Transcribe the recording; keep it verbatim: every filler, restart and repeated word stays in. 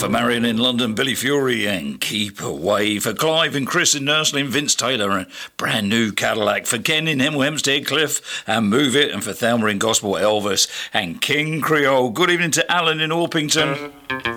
For Marion in London, Billy Fury and Keep Away. For Clive and Chris in Nursling, Vince Taylor and Brand New Cadillac. For Ken in Hemel Hempstead Cliff and Move It. And for Thelma in Gospel, Elvis and King Creole. Good evening to Alan in Orpington.